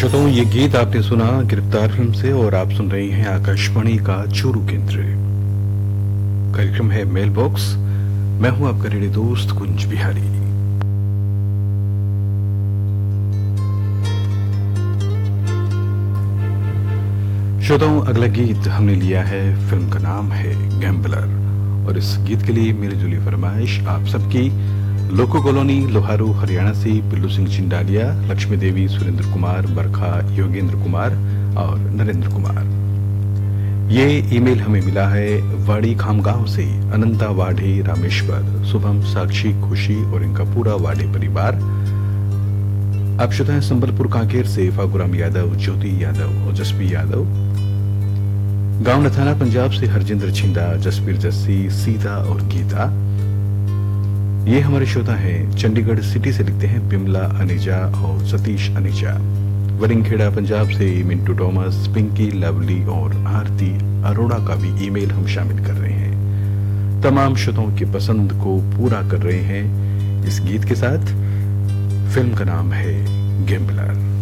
श्रोताओं, ये गीत आपने सुना गिरफ्तार फिल्म से और आप सुन रहे हैं आकाशवाणी का चूरू केंद्र। कार्यक्रम है मेल बॉक्स। मैं हूं आपका रेडियो दोस्त कुंज बिहारी। श्रोताओं, अगला गीत हमने लिया है, फिल्म का नाम है गैम्बलर और इस गीत के लिए मेरी जुली फरमाइश आप सबकी लोको कॉलोनी लोहारू हरियाणा से पिल्लू सिंह चिंडालिया, लक्ष्मी देवी, सुरेंद्र कुमार, बरखा, योगेंद्र कुमार और नरेंद्र कुमार। ये ईमेल हमें मिला है वाड़ी खामगांव से अनंता वाढ़े, रामेश्वर, शुभम, साक्षी, खुशी और इनका पूरा वाढ़े परिवार। आप श्रोता हैं संबलपुर कांकेर से फागुराम यादव, ज्योति यादव और जसबी यादव। गांव नथाना पंजाब से हरजिंदर छिंदा, जसबीर जस्सी, सीता और गीता। ये हमारे श्रोता हैं चंडीगढ़ सिटी से लिखते हैं बिमला अनिजा और सतीश अनिजा। वरिंगखेड़ा पंजाब से मिंटू टॉमस, पिंकी, लवली और आरती अरोड़ा का भी ईमेल हम शामिल कर रहे हैं। तमाम श्रोताओं की पसंद को पूरा कर रहे हैं इस गीत के साथ। फिल्म का नाम है गैम्बलर।